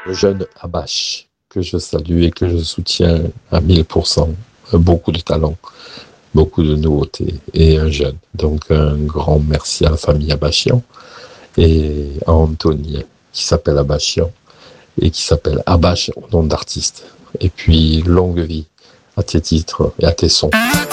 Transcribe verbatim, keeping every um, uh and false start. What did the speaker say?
le jeune Abache, que je salue et que je soutiens à mille pour cent. Beaucoup de talent, beaucoup de nouveautés et un jeune. Donc un grand merci à la famille Abachian et à Anthony qui s'appelle Abachian et qui s'appelle Abache au nom d'artiste. Et puis longue vie à tes titres et à tes sons.